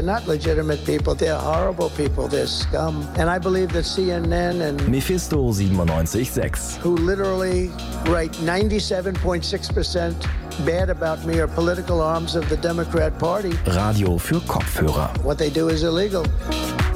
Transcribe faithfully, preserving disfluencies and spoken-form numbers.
They're not legitimate people. They're horrible people. They're scum. And I believe that C N N and Mephisto siebenundneunzig Komma sechs. who literally write ninety-seven point six percent bad about me are political arms of the Democrat Party. Radio für Kopfhörer. What they do is illegal.